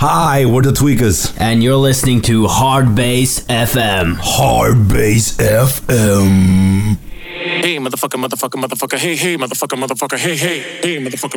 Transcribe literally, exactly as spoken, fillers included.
Hi, we're the Tweakers. And you're listening to Hard Bass F M. Hard Bass F M. Hey, motherfucker, motherfucker, motherfucker, hey, hey, motherfucker, motherfucker, hey, hey, hey, motherfucker.